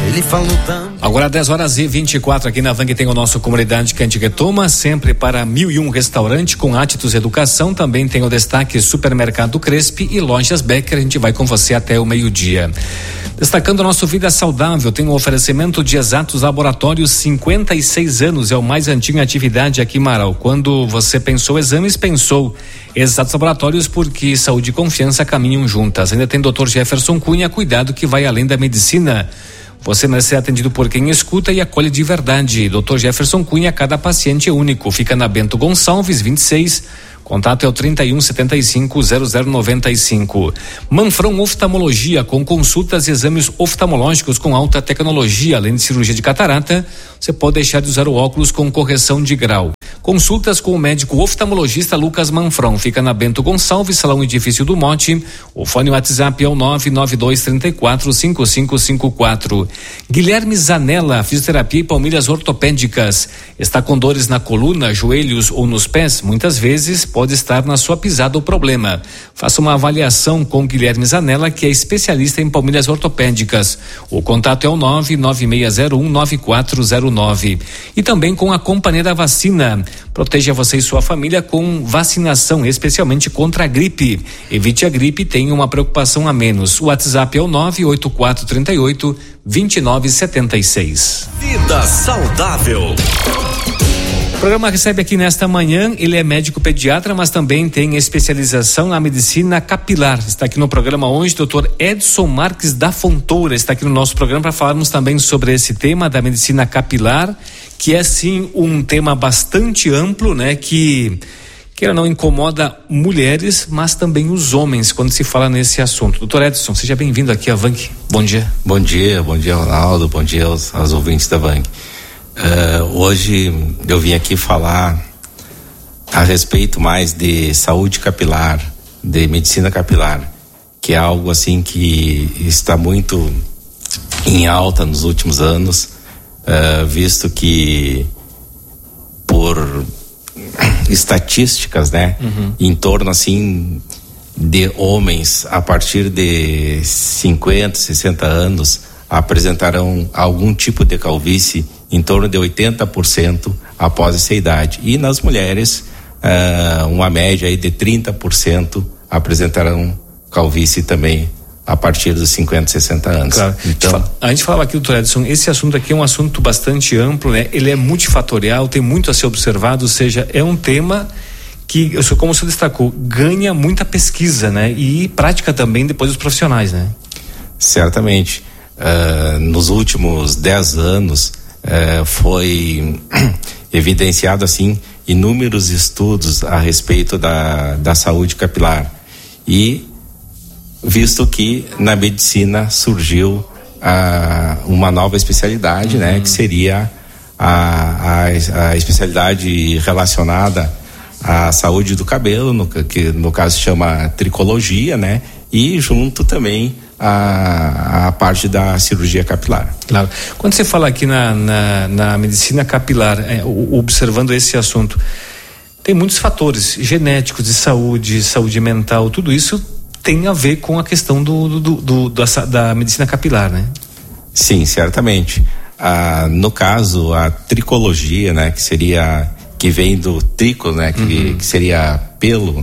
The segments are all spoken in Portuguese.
Ele falou tanto. Agora 10h24 aqui na Vang tem o nosso Comunidade que a gente retoma, sempre para 1001 Restaurante com Atitudes Educação. Também tem o destaque Supermercado Crespi e Lojas Becker. A gente vai com você até o meio-dia. Destacando o nosso Vida Saudável, tem um oferecimento de Exatos Laboratórios, 56 anos, é o mais antigo em atividade aqui em Marau. Quando você pensou exames, pensou Exatos Laboratórios, porque saúde e confiança caminham juntas. Ainda tem Dr. Jefferson Cunha, cuidado que vai além da medicina. Você merece ser atendido por quem escuta e acolhe de verdade. Dr. Jefferson Cunha, cada paciente é único. Fica na Bento Gonçalves, 26. Contato é o 3175-0095. Manfrão Oftalmologia, com consultas e exames oftalmológicos com alta tecnologia, além de cirurgia de catarata. Você pode deixar de usar o óculos com correção de grau. Consultas com o médico oftalmologista Lucas Manfrão. Fica na Bento Gonçalves, Salão Edifício do Monte. O fone WhatsApp é o 992345554. Guilherme Zanella, fisioterapia e palmilhas ortopédicas. Está com dores na coluna, joelhos ou nos pés? Muitas vezes pode estar na sua pisada o problema. Faça uma avaliação com Guilherme Zanella, que é especialista em palmilhas ortopédicas. O contato é o 996019409. E também com a Companhia da Vacina. Proteja você e sua família com vacinação, especialmente contra a gripe. Evite a gripe e tenha uma preocupação a menos. O WhatsApp é o 98438-2976. Vida Saudável. O programa recebe aqui nesta manhã, ele é médico pediatra, mas também tem especialização na medicina capilar. Está aqui no programa hoje, Dr. Edson Marques da Fontoura, está aqui no nosso programa para falarmos também sobre esse tema da medicina capilar, que é sim um tema bastante amplo, né? Que não incomoda mulheres, mas também os homens quando se fala nesse assunto. Doutor Edson, seja bem-vindo aqui à Vang. Bom dia. Bom dia, Ronaldo, bom dia aos ouvintes da Vang. Hoje eu vim aqui falar a respeito mais de saúde capilar, de medicina capilar, que é algo assim que está muito em alta nos últimos anos, visto que por estatísticas, né, em torno assim de homens a partir de 50, 60 anos apresentarão algum tipo de calvície em torno de 80% após essa idade. E nas mulheres, uma média aí de 30% apresentarão calvície também a partir dos 50, 60 anos. Claro. Então, a gente falava aqui, doutor Edson, esse assunto aqui é um assunto bastante amplo, né? Ele é multifatorial, tem muito a ser observado, ou seja, é um tema que, como o senhor destacou, ganha muita pesquisa, né? E prática também depois dos profissionais, né? Certamente. Nos últimos 10 anos, foi evidenciado assim inúmeros estudos a respeito da saúde capilar, e visto que na medicina surgiu uma nova especialidade, né, que seria a especialidade relacionada à saúde do cabelo, que no caso se chama tricologia, né, e junto também a parte da cirurgia capilar. Claro. Quando você fala aqui na medicina capilar, observando esse assunto, tem muitos fatores genéticos, de saúde mental, tudo isso tem a ver com a questão da medicina capilar, né? Sim, certamente. No caso, a tricologia, né, que vem do trico, né, que seria pelo,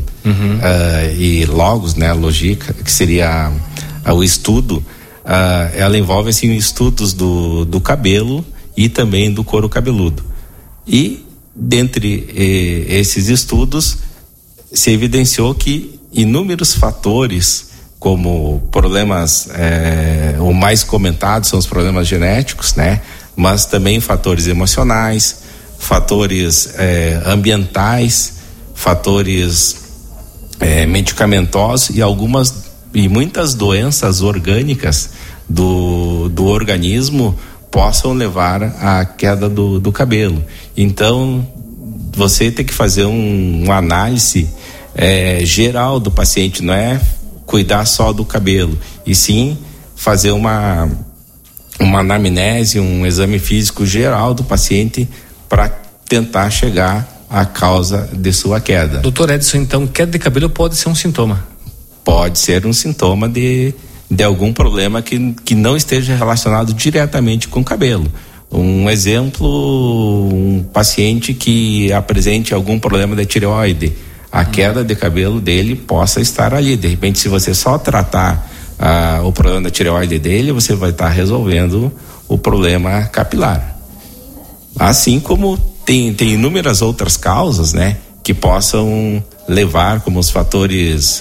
e logos, né, lógica, que seria o estudo, ela envolve assim estudos do cabelo e também do couro cabeludo. E dentre esses estudos se evidenciou que inúmeros fatores, como problemas, o mais comentado são os problemas genéticos, né? Mas também fatores emocionais, fatores ambientais, fatores medicamentosos e muitas doenças orgânicas do organismo possam levar à queda do cabelo. Então, você tem que fazer uma análise geral do paciente, não é cuidar só do cabelo, e sim fazer uma anamnese, um exame físico geral do paciente para tentar chegar à causa de sua queda. Doutor Edson, então, queda de cabelo pode ser um sintoma? Pode ser um sintoma de de algum problema que não esteja relacionado diretamente com o cabelo. Um exemplo, um paciente que apresente algum problema de tireoide, a queda de cabelo dele possa estar ali. De repente, se você só tratar o problema da tireoide dele, você vai estar resolvendo o problema capilar. Assim como tem inúmeras outras causas, né, que possam levar, como os fatores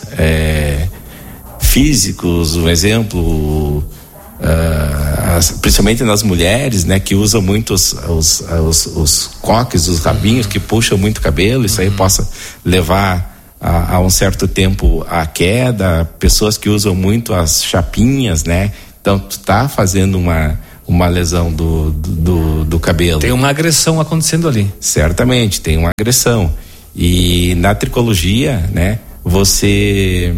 físicos, um exemplo, principalmente nas mulheres, né, que usam muito os coques, os rabinhos, que puxam muito cabelo, isso aí possa levar a um certo tempo a queda, pessoas que usam muito as chapinhas, né, então tu tá fazendo uma lesão do cabelo. Tem uma agressão acontecendo ali. Certamente, tem uma agressão. E na tricologia, né, você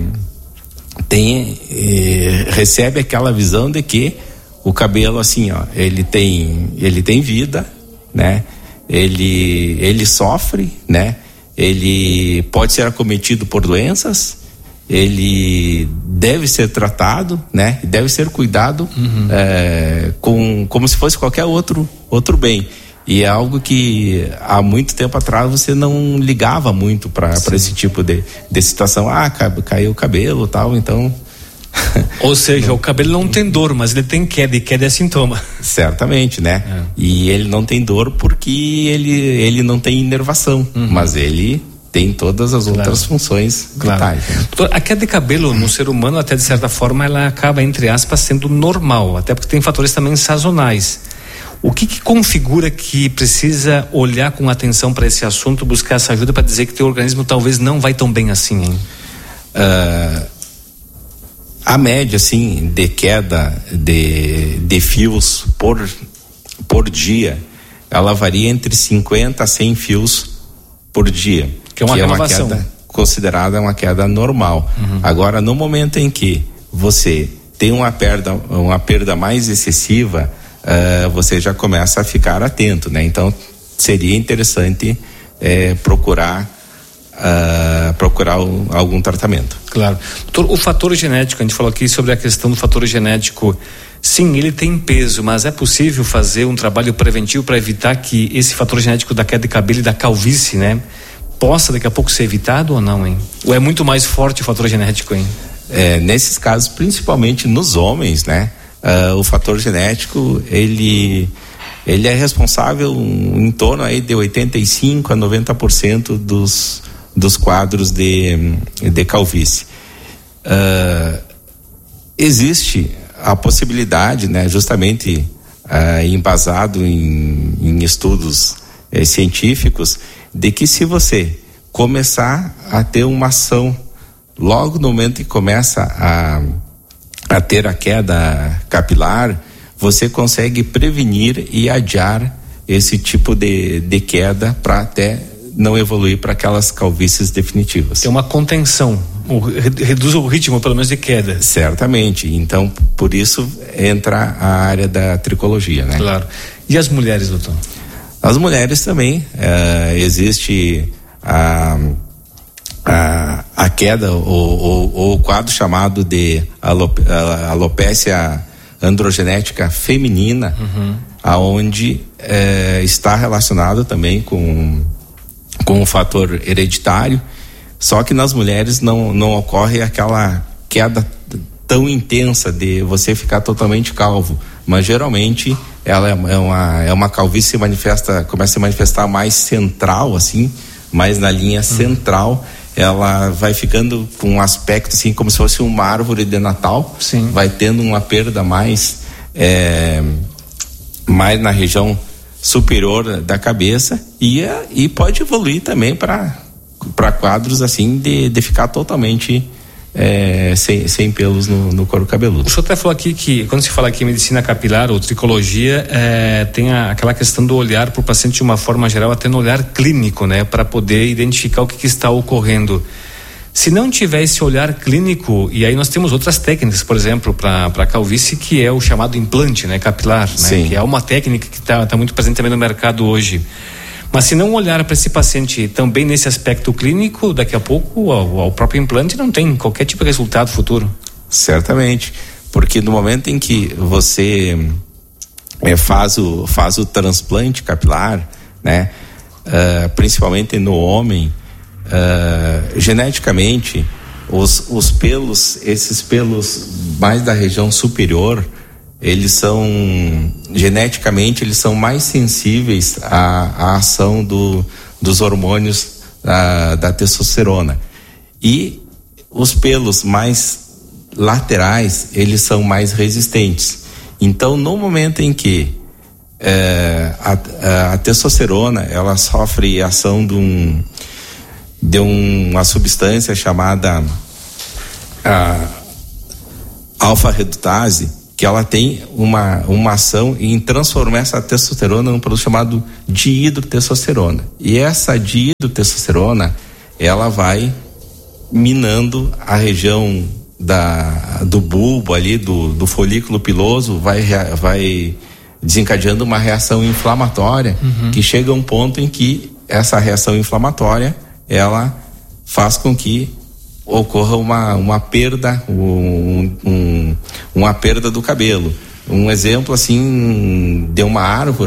recebe aquela visão de que o cabelo, assim, ó, ele tem vida, né? Ele sofre, né? Ele pode ser acometido por doenças, ele deve ser tratado, né? Deve ser cuidado como se fosse qualquer outro bem. E é algo que há muito tempo atrás você não ligava muito para esse tipo de situação. Caiu o cabelo e tal, então... Ou seja, o cabelo não tem dor, mas ele tem queda, e queda é sintoma. Certamente, né? E ele não tem dor porque ele não tem inervação, mas ele tem todas as outras funções vitais. Né? Doutor, a queda de cabelo no ser humano, até de certa forma, ela acaba, entre aspas, sendo normal, até porque tem fatores também sazonais. O que configura que precisa olhar com atenção para esse assunto, buscar essa ajuda para dizer que teu organismo talvez não vai tão bem assim, hein? A média, assim, de queda de fios por dia, ela varia entre 50 a 100 fios por dia. Que é uma queda considerada uma queda normal. Agora, no momento em que você tem uma perda mais excessiva, você já começa a ficar atento, né? Então, seria interessante procurar algum tratamento. Claro. Doutor, o fator genético, a gente falou aqui sobre a questão do fator genético. Sim, ele tem peso, mas é possível fazer um trabalho preventivo para evitar que esse fator genético da queda de cabelo e da calvície, né, possa daqui a pouco ser evitado ou não, hein? Ou é muito mais forte o fator genético, hein? Nesses casos, principalmente nos homens, né, o fator genético, ele é responsável em torno aí de 85 a 90% dos quadros de calvície. Existe a possibilidade, né, justamente embasado em estudos científicos, de que se você começar a ter uma ação logo no momento que começa a ter a queda capilar, você consegue prevenir e adiar esse tipo de queda para até não evoluir para aquelas calvícies definitivas. Tem uma contenção, reduz o ritmo pelo menos de queda. Certamente, então por isso entra a área da tricologia, né? Claro. E as mulheres, doutor? As mulheres também, existe a queda ou o quadro chamado de alopécia androgenética feminina, aonde está relacionado também com o fator hereditário, só que nas mulheres não ocorre aquela queda tão intensa de você ficar totalmente calvo, mas geralmente ela é uma calvície que começa a se manifestar mais central, assim, mais na linha central. Ela vai ficando com um aspecto assim como se fosse uma árvore de Natal. Sim. Vai tendo uma perda mais na região superior da cabeça e pode evoluir também para quadros assim de ficar totalmente sem pelos no couro cabeludo. O senhor até falou aqui que quando se fala aqui em medicina capilar ou tricologia, tem aquela questão do olhar para o paciente de uma forma geral, até no olhar clínico, né, para poder identificar o que está ocorrendo. Se não tiver esse olhar clínico, e aí nós temos outras técnicas, por exemplo, para calvície, que é o chamado implante, né, capilar, né, que é uma técnica que está muito presente também no mercado hoje. Mas se não olhar para esse paciente também nesse aspecto clínico, daqui a pouco ao próprio implante não tem qualquer tipo de resultado futuro. Certamente, Porque no momento em que você faz o transplante capilar, né? Principalmente no homem, geneticamente os pelos, esses pelos mais da região superior, eles são geneticamente eles são mais sensíveis à ação dos hormônios da testosterona, e os pelos mais laterais eles são mais resistentes. Então, no momento em que a testosterona ela sofre ação de uma substância chamada alfa-redutase, que ela tem uma ação em transformar essa testosterona num produto chamado dihidrotestosterona. E essa dihidrotestosterona, ela vai minando a região do bulbo ali, do folículo piloso, vai desencadeando uma reação inflamatória, que chega a um ponto em que essa reação inflamatória, ela faz com que ocorra uma perda, uma perda do cabelo. Um exemplo assim de uma árvore